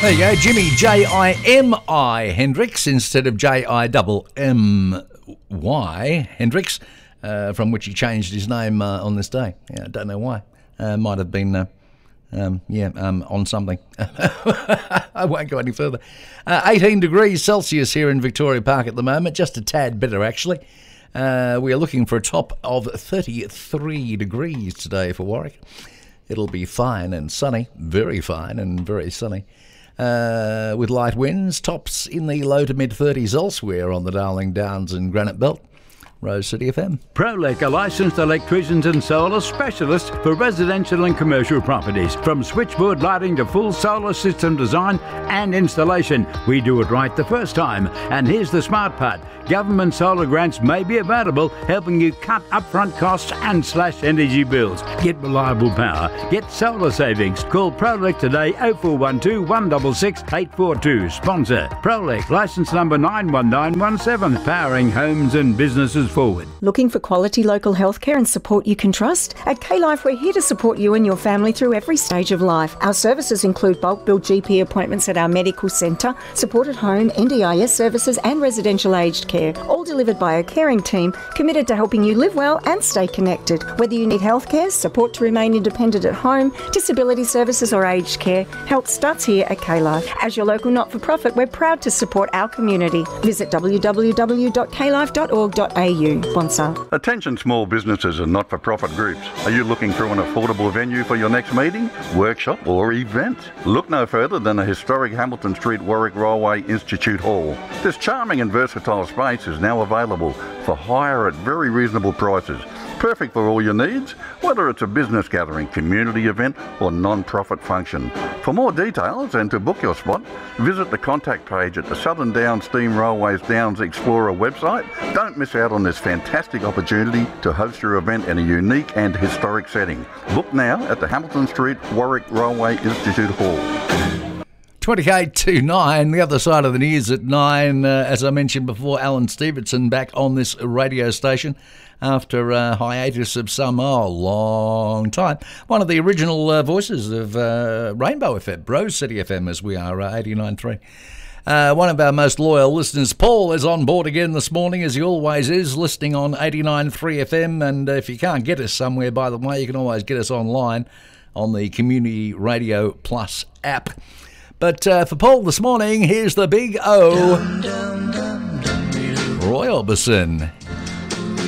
There you go, Jimmy J-I-M-I Hendrix instead of J-I-M-M-Y Hendrix, from which he changed his name on this day. Yeah, I don't know why. Might have been, on something. I won't go any further. 18 degrees Celsius here in Victoria Park at the moment, just a tad better actually. We are looking for a top of 33 degrees today for Warwick. It'll be fine and sunny, very fine and very sunny. With light winds, tops in the low to mid-30s elsewhere on the Darling Downs and Granite Belt. Rose City FM. Prolec are licensed electricians and solar specialists for residential and commercial properties. From switchboard lighting to full solar system design and installation, we do it right the first time. And here's the smart part. Government solar grants may be available, helping you cut upfront costs and slash energy bills. Get reliable power. Get solar savings. Call Prolec today 0412 166 842. Sponsor Prolec, licence number 91917. Powering homes and businesses forward. Looking for quality local healthcare and support you can trust? At K-Life, we're here to support you and your family through every stage of life. Our services include bulk bill GP appointments at our medical centre, support at home, NDIS services and residential aged care, all delivered by a caring team committed to helping you live well and stay connected. Whether you need healthcare, support to remain independent at home, disability services or aged care, help starts here at K-Life. As your local not-for-profit, we're proud to support our community. Visit www.klife.org.au. Sponsor. Attention small businesses and not-for-profit groups. Are you looking for an affordable venue for your next meeting, workshop or event? Look no further than the historic Hamilton Street Warwick Railway Institute Hall. This charming and versatile space is now available for hire at very reasonable prices. Perfect for all your needs, whether it's a business gathering, community event or non-profit function. For more details and to book your spot, visit the contact page at the Southern Downs Steam Railways Downs Explorer website. Don't miss out on this fantastic opportunity to host your event in a unique and historic setting. Book now at the Hamilton Street Warwick Railway Institute Hall. 28 to 9, the other side of the news at 9. As I mentioned before, Alan Stevenson back on this radio station after a hiatus of some long time. One of the original voices of Rainbow FM, Rose City FM, as we are, 89.3. One of our most loyal listeners, Paul, is on board again this morning, as he always is, listening on 89.3 FM. And if you can't get us somewhere, by the way, you can always get us online on the Community Radio Plus app. But for Paul this morning, here's the big O, Roy Orbison.